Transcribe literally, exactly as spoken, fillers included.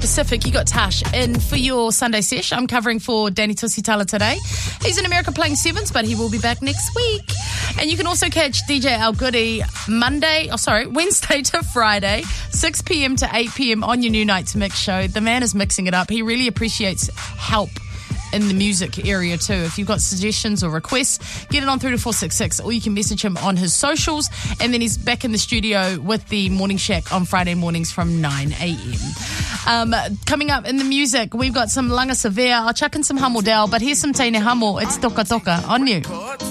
Pacific, you got Tash in for your Sunday sesh. I'm covering for Danny Tusitala today. He's in America playing sevens, but he will be back next week. And you can also catch D J Al Goody Monday, oh sorry, Wednesday to Friday, six p.m. to eight p.m. on your new Nights Mix show. The man is mixing it up. He really appreciates help in the music area too. If you've got suggestions or requests, get it on through to four six six, or you can message him on his socials. And then he's back in the studio with the Morning Shack on Friday mornings from nine a.m. Um, coming up in the music, we've got some Langa Severe. I'll chuck in some Hamel Dell, but here's some Taine Hamel. It's Toka Toka on you.